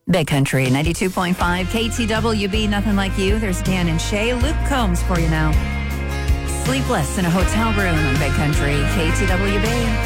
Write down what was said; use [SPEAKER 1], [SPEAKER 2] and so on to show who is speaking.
[SPEAKER 1] Big Country 92.5 KTWB, nothing like you. There's Dan and Shay. Luke Combs for you now. Sleepless in a hotel room on Big Country KTWB.